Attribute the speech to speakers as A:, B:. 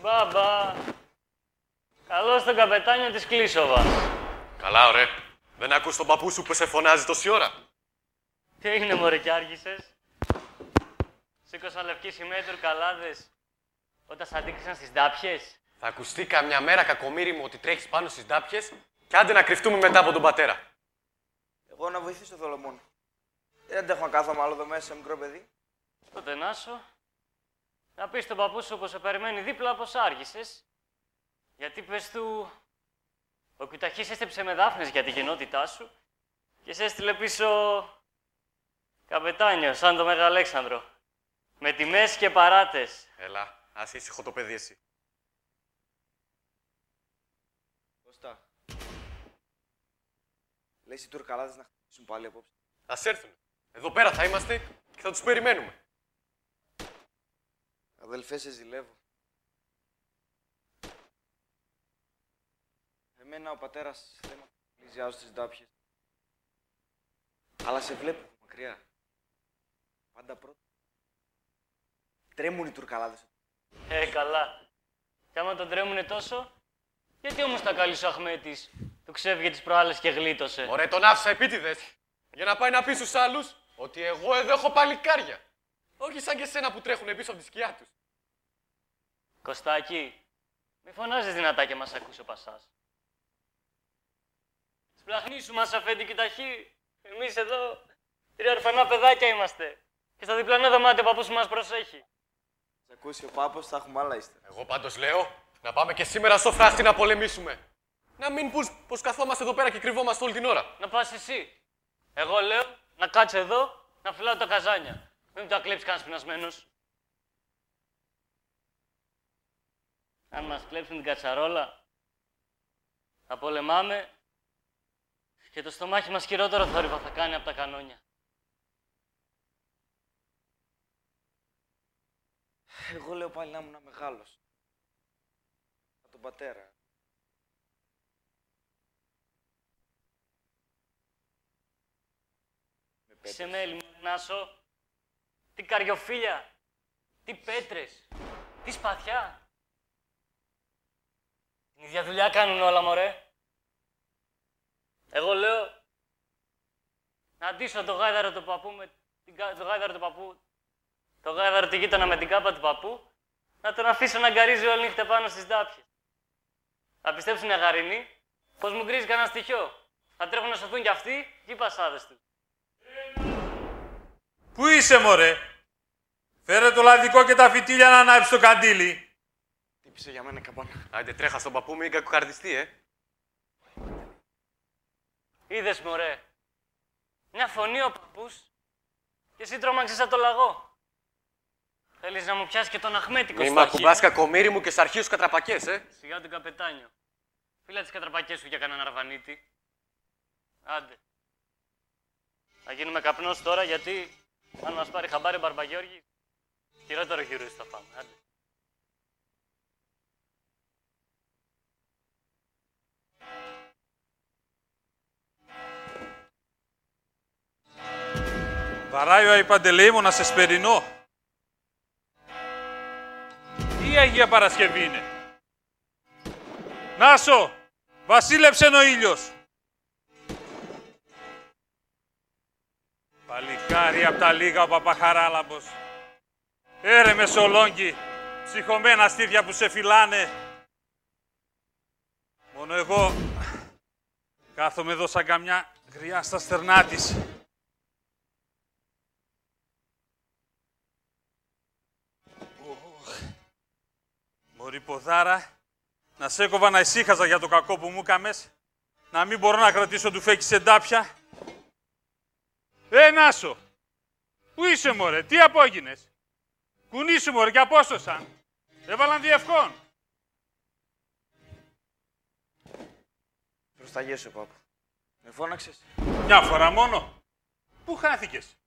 A: Μπαμπά. Καλώς τον καπετάνιο της Κλίσοβας.
B: Καλά, ωραία. Δεν ακούς τον παππού σου που σε φωνάζει τόση ώρα.
A: Τι έγινε, μωρέ, κι άργησες. Σήκωσαν λευκή σημαία οι τουρκαλάδες όταν σ' αντίκρισαν στις ντάπιες.
B: Θα ακουστεί καμιά μέρα, κακομοίρη μου, ότι τρέχεις πάνω στις ντάπιες και άντε να κρυφτούμε μετά από τον πατέρα.
C: Εγώ να βοηθήσω το Σολομών. Δεν αντέχω να κάθομαι άλλο εδώ μέσα, μικρό παιδί.
A: Τότε Νάσο, να πεις στον παππού σου πως σε περιμένει δίπλα πως άργησες. Γιατί πες του, ο Κουταχής έστεψε με δάφνες για την γενότητά σου και σε έστειλε πίσω καπετάνιο, σαν το Μέγα Αλέξανδρο. Με τιμές και παράτες.
B: Έλα, ας ήσυχο το παιδί εσύ.
C: Κώστα. Λες οι Τουρκαλάδες να χτυπήσουν πάλι απόψε.
B: Ας έρθουν. Εδώ πέρα θα είμαστε και θα τους περιμένουμε.
C: Αδελφέ, σε ζηλεύω. Εμένα ο πατέρας δεν με απολύζει άλλο στις ντάπιες. Αλλά σε βλέπω μακριά. Πάντα πρώτα. Τρέμουν οι Τουρκαλάδες.
A: Καλά. Κι άμα τον τρέμουνε τόσο, γιατί όμως τα κάλυψε ο Αχμέτης, του ξέφυγε τις προάλλες και γλίτωσε.
B: Ωραία, τον άφησα επίτηδες για να πάει να πει στους άλλους ότι εγώ εδώ έχω παλικάρια. Όχι σαν και σένα που τρέχουν πίσω από τη σκιά τους.
A: Κωστάκη, μη φωνάζεις δυνατά και μας ακούσει ο Πασάς. Σπλαχνί σου μας αφέντη Κουταχή. Εμείς εδώ 3 ορφανά παιδάκια είμαστε. Και στο διπλανό δωμάτιο ο παππούς μας προσέχει.
C: Θα ακούσει ο Πάπος, θα έχουμε άλλα ύστερα.
B: Εγώ πάντως λέω να πάμε και σήμερα στο φράχτη να πολεμήσουμε. Να μην πούς πως καθόμαστε εδώ πέρα και κρυβόμαστε όλη την ώρα.
A: Να πας εσύ. Εγώ λέω να κάτσε εδώ να φυλάω τα καζάνια. Μην μου τα κλέψει κανένας πεινασμένος. Αν μας κλέψουν την κατσαρόλα, θα πολεμάμε και το στομάχι μας χειρότερο θόρυβο θα κάνει από τα κανόνια.
C: Εγώ λέω πάλι να ήμουν μεγάλος. Από τον πατέρα.
A: Σε μέλη μου, Νάσο. Τι καριοφύλια. Τι πέτρες. Τι σπαθιά. Την ίδια δουλειά κάνουν όλα, μωρέ. Εγώ λέω να ντύσω το γάιδαρο του παππού με το γάιδαρο του παππού. Το γάιδαρο του γείτονα με την κάπα του παππού. Να τον αφήσω να γκαρίζει όλη νύχτα πάνω στις ντάπιες. Θα πιστέψουν οι αγαρινοί πως μου γκρίζει κανένα στοιχείο. Θα τρέχουν να σωθούν κι αυτοί και οι πασάδες τους.
D: Πού είσαι, μωρέ? Φέρε το λαδικό και τα φυτίλια να ανάψει το καντήλι.
C: Τύπησε για μένα καμπάνα.
B: Άντε τρέχα στον παππού, μην κακοκαρδιστεί,
A: Είδες, μωρέ. Μια φωνή ο παππούς και εσύ τρόμαξες σαν το λαγό. Θέλεις να μου πιάσεις και τον Αχμέτικο
B: Μη
A: στο
B: μ'
A: αρχείο.
B: ακουμπάς κακομοίρη μου και σ' αρχείους κατραπακές,
A: Σιγά τον καπετάνιο. Φύλλα τις κατραπακές σου για κανέναν αρβανίτη. Άντε. Θα γίνουμε καπνός τώρα γιατί αν μας πάρει χαμπάρι ο Μπαρμπαγιώργης, χειρότερο γυρούсь θα πάμε. Άντε.
D: Βαράει ο Αϊπαντελεήμονας σε Σπερινό. Τι Αγία Παρασκευή είναι? Νάσο, βασίλεψε ο ήλιος. Παλικάρι απ' τα λίγα ο Παπαχαράλαμπος. Έρε Μεσολόγγι, ψυχωμένα στήθια που σε φυλάνε. Μόνο εγώ κάθομαι εδώ σαν καμιά γριά στα στερνά της. Μωρή ποδάρα, να σ' έκοβα να ησύχαζα για το κακό που μου έκαμες, να μην μπορώ να κρατήσω του φέκι σε ντάπια. Νάσο, πού είσαι, μωρέ, τι απόγινες? Κουνήσου, μωρέ, και απόστοσαν. Έβαλαν διευκόν.
C: Προσταγέσαι, Πάπου. Με φώναξες.
D: Μια φορά μόνο. Πού χάθηκες?